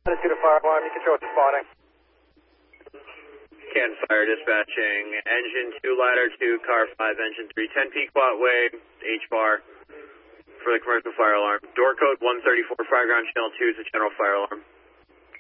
Attitude of fire alarm, you control spotting. Can fire dispatching, engine 2, ladder 2, car 5, engine 3, 10 Pequot Way, H-bar for the commercial fire alarm. Door code 134, fire ground channel 2 is the general fire alarm.